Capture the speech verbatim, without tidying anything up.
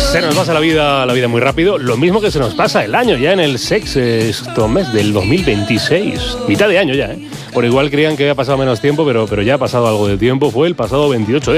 Se nos pasa la vida, la vida muy rápido, lo mismo que se nos pasa el año ya en el sexto mes del dos mil veintiséis, mitad de año ya, ¿eh? Por igual creían que había pasado menos tiempo, pero, pero ya ha pasado algo de tiempo, fue el pasado veintiocho de